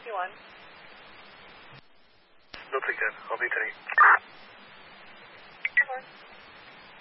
51. They'll take that. I'll be today. 10-4.